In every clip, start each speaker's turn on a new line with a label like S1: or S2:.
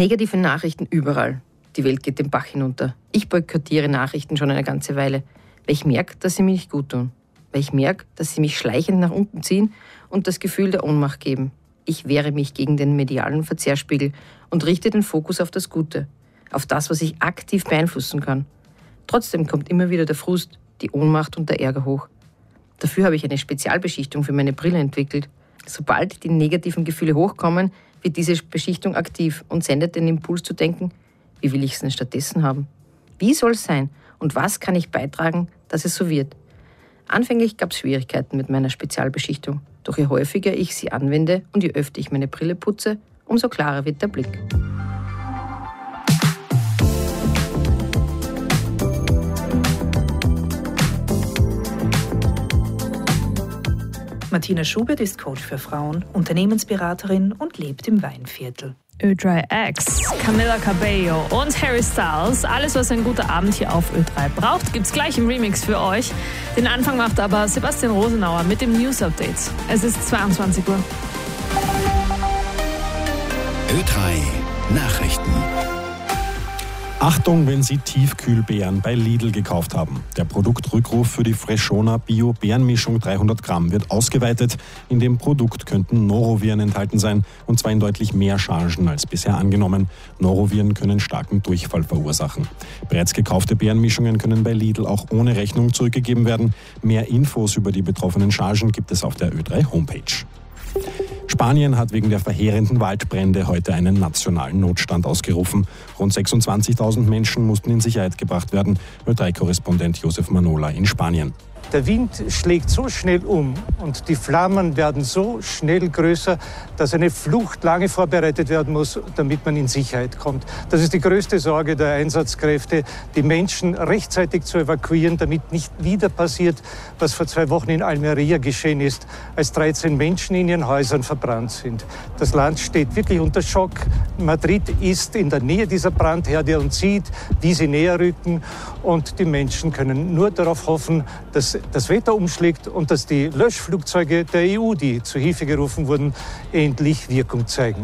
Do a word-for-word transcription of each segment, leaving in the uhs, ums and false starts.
S1: Negative Nachrichten überall. Die Welt geht den Bach hinunter. Ich boykottiere Nachrichten schon eine ganze Weile, weil ich merke, dass sie mir nicht gut tun. Weil ich merke, dass sie mich schleichend nach unten ziehen und das Gefühl der Ohnmacht geben. Ich wehre mich gegen den medialen Verzehrspiegel und richte den Fokus auf das Gute, auf das, was ich aktiv beeinflussen kann. Trotzdem kommt immer wieder der Frust, die Ohnmacht und der Ärger hoch. Dafür habe ich eine Spezialbeschichtung für meine Brille entwickelt. Sobald die negativen Gefühle hochkommen, wird diese Beschichtung aktiv und sendet den Impuls zu denken, wie will ich es denn stattdessen haben? Wie soll es sein? Und was kann ich beitragen, dass es so wird? Anfänglich gab es Schwierigkeiten mit meiner Spezialbeschichtung. Doch je häufiger ich sie anwende und je öfter ich meine Brille putze, umso klarer wird der Blick.
S2: Martina Schubert ist Coach für Frauen, Unternehmensberaterin und lebt im Weinviertel.
S3: Ö drei X, Camila Cabello und Harry Styles. Alles, was ein guter Abend hier auf Ö drei braucht, gibt's gleich im Remix für euch. Den Anfang macht aber Sebastian Rosenauer mit dem News Update. Es ist zweiundzwanzig Uhr.
S4: Ö drei Nachrichten.
S5: Achtung, wenn Sie Tiefkühlbeeren bei Lidl gekauft haben. Der Produktrückruf für die Freshona Bio-Beerenmischung dreihundert Gramm wird ausgeweitet. In dem Produkt könnten Noroviren enthalten sein, und zwar in deutlich mehr Chargen als bisher angenommen. Noroviren können starken Durchfall verursachen. Bereits gekaufte Beerenmischungen können bei Lidl auch ohne Rechnung zurückgegeben werden. Mehr Infos über die betroffenen Chargen gibt es auf der Ö drei Homepage. Spanien hat wegen der verheerenden Waldbrände heute einen nationalen Notstand ausgerufen. Rund sechsundzwanzigtausend Menschen mussten in Sicherheit gebracht werden. Ö drei Korrespondent Josef Manola in Spanien.
S6: Der Wind schlägt so schnell um und die Flammen werden so schnell größer, dass eine Flucht lange vorbereitet werden muss, damit man in Sicherheit kommt. Das ist die größte Sorge der Einsatzkräfte, die Menschen rechtzeitig zu evakuieren, damit nicht wieder passiert, was vor zwei Wochen in Almería geschehen ist, als dreizehn Menschen in ihren Häusern verbrannt sind. Das Land steht wirklich unter Schock. Madrid ist in der Nähe dieser Brandherde und sieht, wie sie näher rücken. Und die Menschen können nur darauf hoffen, dass das Wetter umschlägt und dass die Löschflugzeuge der E U, die zu Hilfe gerufen wurden, endlich Wirkung zeigen.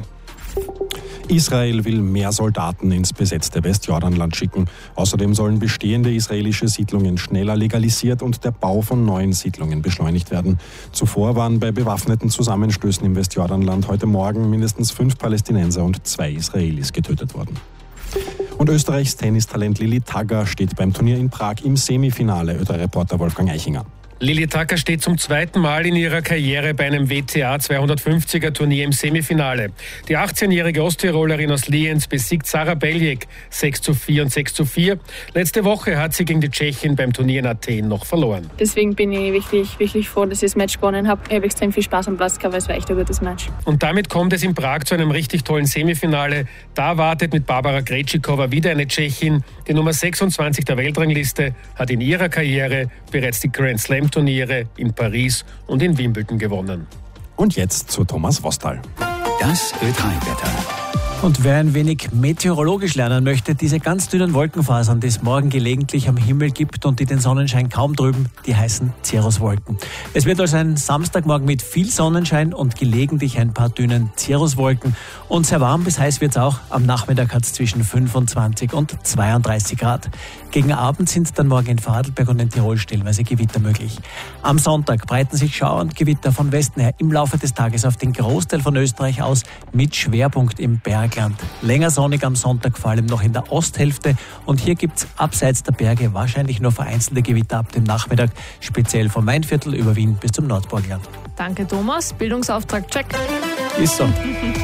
S5: Israel will mehr Soldaten ins besetzte Westjordanland schicken. Außerdem sollen bestehende israelische Siedlungen schneller legalisiert und der Bau von neuen Siedlungen beschleunigt werden. Zuvor waren bei bewaffneten Zusammenstößen im Westjordanland heute Morgen mindestens fünf Palästinenser und zwei Israelis getötet worden. Und Österreichs Tennistalent Lilli Tagger steht beim Turnier in Prag im Semifinale. Ö drei Reporter Wolfgang Eichinger.
S7: Lilli Tagger steht zum zweiten Mal in ihrer Karriere bei einem W T A zweihundertfünfziger Turnier im Semifinale. Die achtzehnjährige Osttirolerin aus Lienz besiegt Sarah Beljek sechs zu vier und sechs zu vier. Letzte Woche hat sie gegen die Tschechin beim Turnier in Athen noch verloren.
S8: Deswegen bin ich wirklich, wirklich froh, dass ich das Match gewonnen habe. Ich habe extrem viel Spaß am Platz gehabt, weil es war echt ein gutes Match.
S7: Und damit kommt es in Prag zu einem richtig tollen Semifinale. Da wartet mit Barbara Krejcikova wieder eine Tschechin. Die Nummer sechsundzwanzig der Weltrangliste hat in ihrer Karriere bereits die Grand Slam Turniere in Paris und in Wimbledon gewonnen.
S5: Und jetzt zu Thomas Wostal.
S4: Das Ö drei Wetter.
S9: Und wer ein wenig meteorologisch lernen möchte, diese ganz dünnen Wolkenfasern, die es morgen gelegentlich am Himmel gibt und die den Sonnenschein kaum trüben, die heißen Cirruswolken. Es wird also ein Samstagmorgen mit viel Sonnenschein und gelegentlich ein paar dünnen Cirruswolken. Und sehr warm bis heiß wird es auch. Am Nachmittag hat es zwischen fünfundzwanzig und zweiunddreißig Grad. Gegen Abend sind dann morgen in Vorarlberg und in Tirol stellenweise Gewitter möglich. Am Sonntag breiten sich Schauer und Gewitter von Westen her im Laufe des Tages auf den Großteil von Österreich aus, mit Schwerpunkt im Bergland. Länger sonnig am Sonntag, vor allem noch in der Osthälfte. Und hier gibt es abseits der Berge wahrscheinlich nur vereinzelte Gewitter ab dem Nachmittag, speziell vom Mainviertel über Wien bis zum Nordburgenland.
S3: Danke Thomas, Bildungsauftrag check.
S9: Ist so.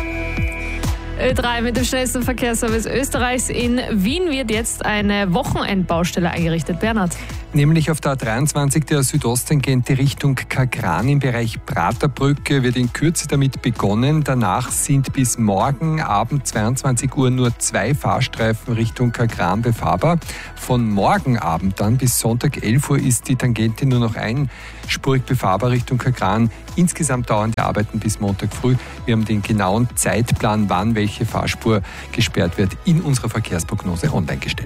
S3: Ö drei mit dem schnellsten Verkehrsservice Österreichs. In Wien wird jetzt eine Wochenendbaustelle eingerichtet. Bernhard.
S10: Nämlich auf der A dreiundzwanzig der Südosttangente Richtung Kagran im Bereich Praterbrücke wird in Kürze damit begonnen. Danach sind bis morgen Abend zweiundzwanzig Uhr nur zwei Fahrstreifen Richtung Kagran befahrbar. Von morgen Abend dann bis Sonntag elf Uhr ist die Tangente nur noch einspurig befahrbar Richtung Kagran. Insgesamt dauern die Arbeiten bis Montag früh. Wir haben den genauen Zeitplan, wann welche Fahrspur gesperrt wird, in unserer Verkehrsprognose online gestellt.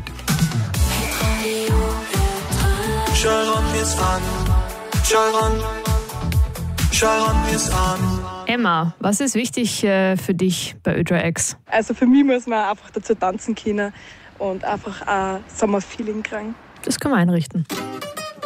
S11: Sharon is fun. Sharon, Schau mir's an.
S3: Emma, was ist wichtig äh, für dich bei Ö drei X?
S12: Also für mich muss man einfach dazu tanzen können und einfach ein Sommerfeeling kriegen.
S3: Das kann man einrichten.